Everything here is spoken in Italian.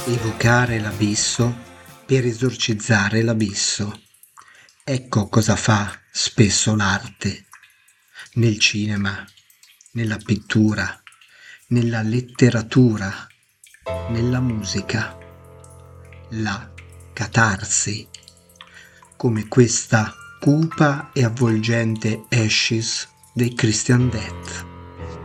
Evocare l'abisso per esorcizzare l'abisso. Ecco cosa fa spesso l'arte, nel cinema, nella pittura, nella letteratura, nella musica, la catarsi, come questa cupa e avvolgente Ashes dei Christian Death.